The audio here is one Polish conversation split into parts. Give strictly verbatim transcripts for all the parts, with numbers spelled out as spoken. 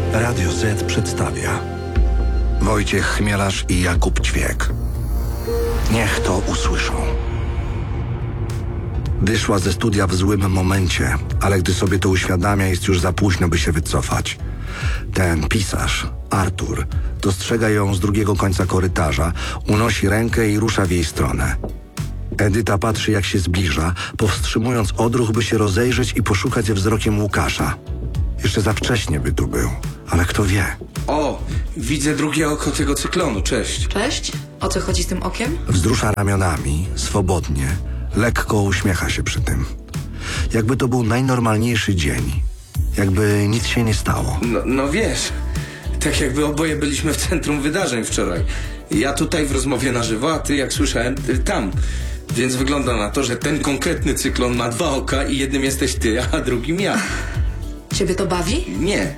Radio Z przedstawia Wojciech Chmielarz i Jakub Ćwiek. Niech to usłyszą. Wyszła ze studia w złym momencie, ale gdy sobie to uświadamia, jest już za późno, by się wycofać. Ten pisarz, Artur, dostrzega ją z drugiego końca korytarza, unosi rękę i rusza w jej stronę. Edyta patrzy, jak się zbliża, powstrzymując odruch, by się rozejrzeć i poszukać wzrokiem Łukasza. Jeszcze za wcześnie by tu był, ale kto wie. O, widzę drugie oko tego cyklonu, cześć. Cześć? O co chodzi z tym okiem? Wzrusza ramionami, swobodnie, lekko uśmiecha się przy tym. Jakby to był najnormalniejszy dzień. Jakby nic się nie stało. No, no wiesz, tak jakby oboje byliśmy w centrum wydarzeń wczoraj. Ja tutaj w rozmowie na żywo, a ty, jak słyszałem, ty tam. Więc wygląda na to, że ten konkretny cyklon ma dwa oka i jednym jesteś ty, a drugim ja. Ciebie to bawi? Nie.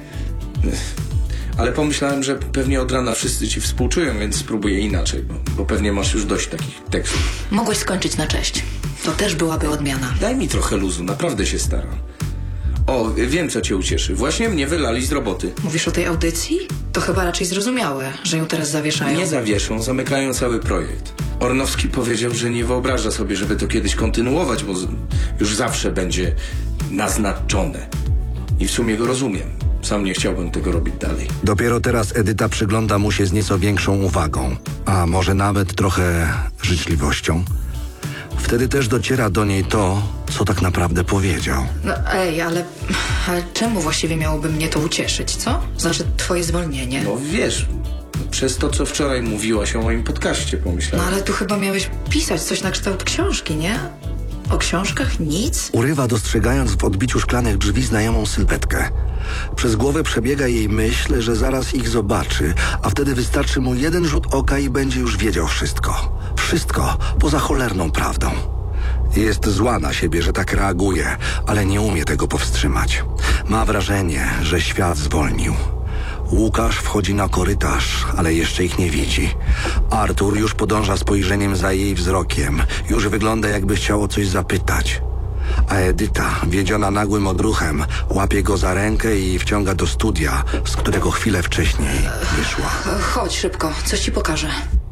Ale pomyślałem, że pewnie od rana wszyscy ci współczują, więc spróbuję inaczej, bo, bo pewnie masz już dość takich tekstów. Mogłeś skończyć na cześć. To też byłaby odmiana. Daj mi trochę luzu, naprawdę się staram. O, wiem, co cię ucieszy. Właśnie mnie wylali z roboty. Mówisz o tej audycji? To chyba raczej zrozumiałe, że ją teraz zawieszają. Nie zawieszą, zamykają cały projekt. Ornowski powiedział, że nie wyobraża sobie, żeby to kiedyś kontynuować, bo z- już zawsze będzie naznaczone. I w sumie go rozumiem. Sam nie chciałbym tego robić dalej. Dopiero teraz Edyta przygląda mu się z nieco większą uwagą, a może nawet trochę życzliwością. Wtedy też dociera do niej to, co tak naprawdę powiedział. No ej, ale, ale czemu właściwie miałoby mnie to ucieszyć, co? Znaczy twoje zwolnienie. No wiesz, przez to, co wczoraj mówiłaś o moim podcaście, No pomyślałem. ale tu chyba miałeś pisać coś na kształt książki, nie? O książkach nic? Urywa, dostrzegając w odbiciu szklanych drzwi znajomą sylwetkę. Przez głowę przebiega jej myśl, że zaraz ich zobaczy, a wtedy wystarczy mu jeden rzut oka i będzie już wiedział wszystko. Wszystko poza cholerną prawdą. Jest zła na siebie, że tak reaguje, ale nie umie tego powstrzymać. Ma wrażenie, że świat zwolnił. Łukasz wchodzi na korytarz, ale jeszcze ich nie widzi. Artur już podąża spojrzeniem za jej wzrokiem. Już wygląda, jakby chciał o coś zapytać. A Edyta, wiedziona nagłym odruchem, łapie go za rękę i wciąga do studia, z którego chwilę wcześniej wyszła. Chodź szybko, coś ci pokażę.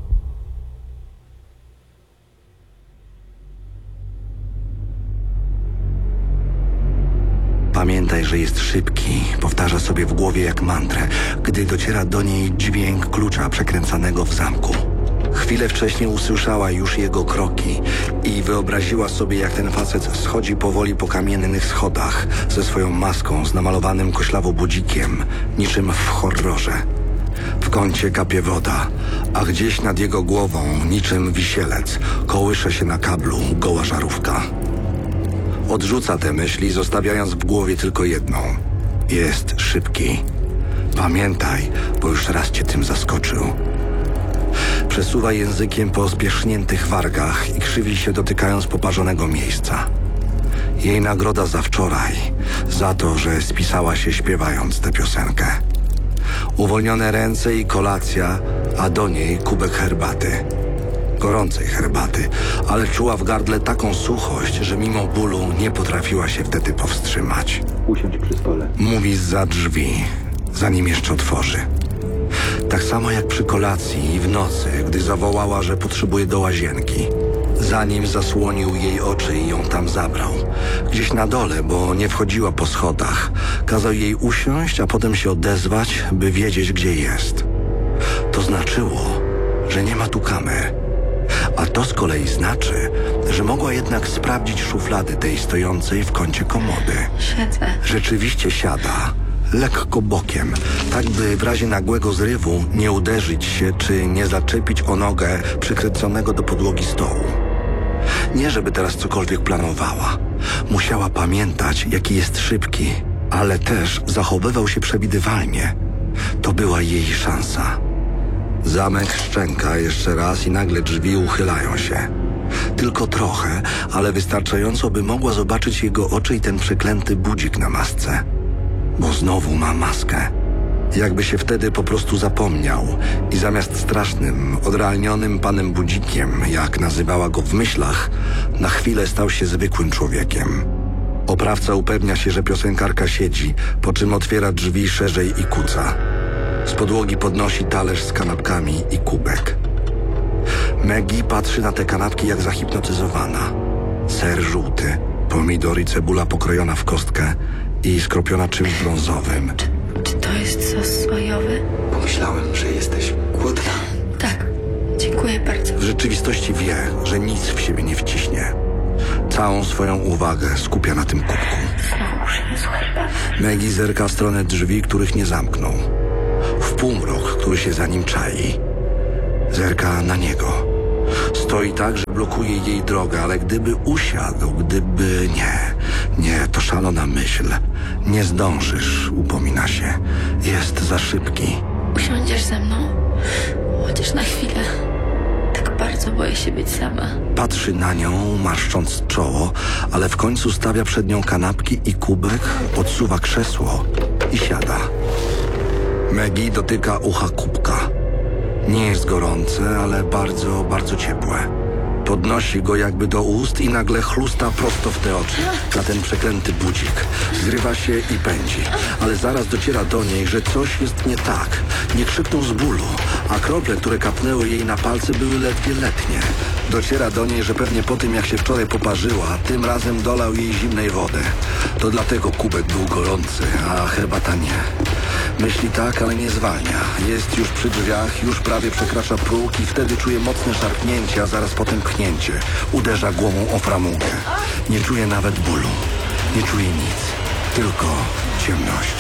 Pamiętaj, że jest szybki, powtarza sobie w głowie jak mantrę, gdy dociera do niej dźwięk klucza przekręcanego w zamku. Chwilę wcześniej usłyszała już jego kroki i wyobraziła sobie, jak ten facet schodzi powoli po kamiennych schodach ze swoją maską z namalowanym koślawo budzikiem, niczym w horrorze. W kącie kapie woda, a gdzieś nad jego głową, niczym wisielec, kołysze się na kablu goła żarówka. Odrzuca te myśli, zostawiając w głowie tylko jedną. Jest szybki. Pamiętaj, bo już raz cię tym zaskoczył. Przesuwa językiem po spieszniętych wargach i krzywi się, dotykając poparzonego miejsca. Jej nagroda za wczoraj, za to, że spisała się śpiewając tę piosenkę. Uwolnione ręce i kolacja, a do niej kubek herbaty. Gorącej herbaty, ale czuła w gardle taką suchość, że mimo bólu nie potrafiła się wtedy powstrzymać. Usiądź przy stole. Mówi zza drzwi, zanim jeszcze otworzy. Tak samo jak przy kolacji i w nocy, gdy zawołała, że potrzebuje do łazienki. Zanim zasłonił jej oczy i ją tam zabrał. Gdzieś na dole, bo nie wchodziła po schodach. Kazał jej usiąść, a potem się odezwać, by wiedzieć, gdzie jest. To znaczyło, że nie ma tu kamer. A to z kolei znaczy, że mogła jednak sprawdzić szuflady tej stojącej w kącie komody. Siedzę. Rzeczywiście siada, lekko bokiem, tak by w razie nagłego zrywu nie uderzyć się czy nie zaczepić o nogę przykręconego do podłogi stołu. Nie żeby teraz cokolwiek planowała. Musiała pamiętać, jaki jest szybki, ale też zachowywał się przewidywalnie. To była jej szansa. Zamek szczęka jeszcze raz i nagle drzwi uchylają się. Tylko trochę, ale wystarczająco, by mogła zobaczyć jego oczy i ten przeklęty budzik na masce. Bo znowu ma maskę. Jakby się wtedy po prostu zapomniał i zamiast strasznym, odrealnionym panem budzikiem, jak nazywała go w myślach, na chwilę stał się zwykłym człowiekiem. Oprawca upewnia się, że piosenkarka siedzi, po czym otwiera drzwi szerzej i kuca. Z podłogi podnosi talerz z kanapkami i kubek. Maggie patrzy na te kanapki jak zahipnotyzowana. Ser żółty, pomidor i cebula pokrojona w kostkę i skropiona czymś brązowym. Czy, czy to jest sos sojowy? Pomyślałem, że jesteś głodna. Tak, dziękuję bardzo. W rzeczywistości wie, że nic w siebie nie wciśnie. Całą swoją uwagę skupia na tym kubku. Znowu przyniósł herbatę. Maggie zerka w stronę drzwi, których nie zamknął. W półmrok, który się za nim czai. Zerka na niego. Stoi tak, że blokuje jej drogę, ale gdyby usiadł, gdyby... Nie, nie, to szalona myśl. Nie zdążysz, upomina się. Jest za szybki. Usiądziesz ze mną? Chociaż na chwilę. Tak bardzo boję się być sama. Patrzy na nią, marszcząc czoło, ale w końcu stawia przed nią kanapki i kubek, odsuwa krzesło i siada. Maggie dotyka ucha kubka. Nie jest gorące, ale bardzo, bardzo ciepłe. Podnosi go jakby do ust i nagle chlusta prosto w te oczy. Na ten przeklęty budzik. Zrywa się i pędzi. Ale zaraz dociera do niej, że coś jest nie tak. Nie krzyknął z bólu, a krople, które kapnęły jej na palce, były ledwie letnie. Dociera do niej, że pewnie po tym, jak się wczoraj poparzyła, tym razem dolał jej zimnej wody. To dlatego kubek był gorący, a herbata nie. Myśli tak, ale nie zwalnia. Jest już przy drzwiach, już prawie przekracza próg i wtedy czuje mocne szarpnięcie, a zaraz potem pchnięcie. Uderza głową o framugę. Nie czuje nawet bólu. Nie czuje nic. Tylko ciemność.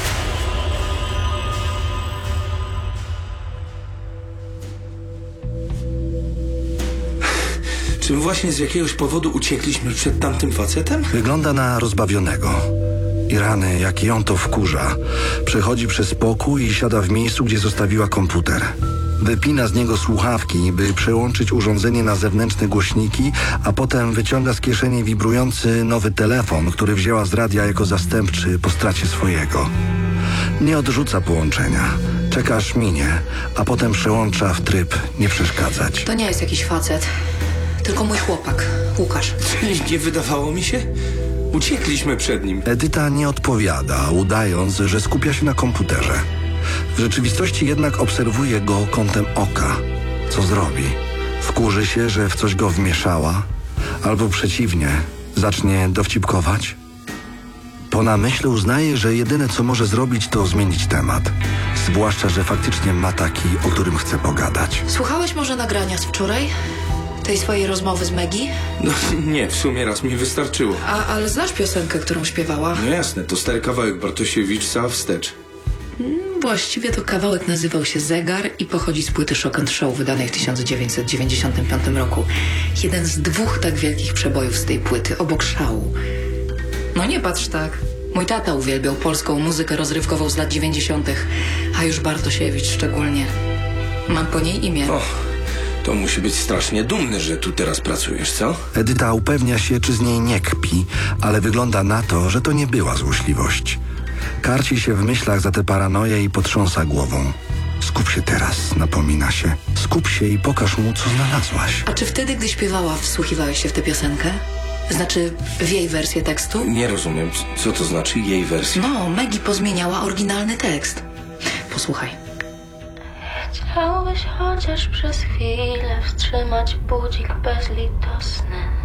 Czy właśnie z jakiegoś powodu uciekliśmy przed tamtym facetem? Wygląda na rozbawionego. I rany, jak ją to wkurza. Przechodzi przez pokój i siada w miejscu, gdzie zostawiła komputer. Wypina z niego słuchawki, by przełączyć urządzenie na zewnętrzne głośniki, a potem wyciąga z kieszeni wibrujący nowy telefon, który wzięła z radia jako zastępczy po stracie swojego. Nie odrzuca połączenia. Czeka aż minie, a potem przełącza w tryb nie przeszkadzać. To nie jest jakiś facet, tylko mój chłopak, Łukasz. Czyli nie wydawało mi się? Uciekliśmy przed nim. Edyta nie odpowiada, udając, że skupia się na komputerze. W rzeczywistości jednak obserwuje go kątem oka. Co zrobi? Wkurzy się, że w coś go wmieszała? Albo przeciwnie, zacznie dowcipkować? Po namyśle uznaje, że jedyne co może zrobić, to zmienić temat. Zwłaszcza, że faktycznie ma taki, o którym chce pogadać. Słuchałeś może nagrania z wczoraj? Tej swojej rozmowy z Maggie? No nie, w sumie raz mi wystarczyło. A, ale znasz piosenkę, którą śpiewała? No jasne, to stary kawałek Bartosiewicz, cała wstecz. Właściwie to kawałek nazywał się Zegar i pochodzi z płyty Shock and Show wydanej w tysiąc dziewięćset dziewięćdziesiątym piątym roku. Jeden z dwóch tak wielkich przebojów z tej płyty, obok Szału. No nie patrz tak. Mój tata uwielbiał polską muzykę rozrywkową z lat dziewięćdziesiątych, a już Bartosiewicz szczególnie. Mam po niej imię. O, to musi być strasznie dumny, że tu teraz pracujesz, co? Edyta upewnia się, czy z niej nie kpi, ale wygląda na to, że to nie była złośliwość. Karci się w myślach za tę paranoję i potrząsa głową. Skup się teraz, napomina się. Skup się i pokaż mu, co znalazłaś. A czy wtedy, gdy śpiewała, wsłuchiwałeś się w tę piosenkę? Znaczy, w jej wersję tekstu? Nie rozumiem, co to znaczy jej wersja. No, Maggie pozmieniała oryginalny tekst. Posłuchaj. Chciałbyś chociaż przez chwilę wstrzymać budzik bezlitosny.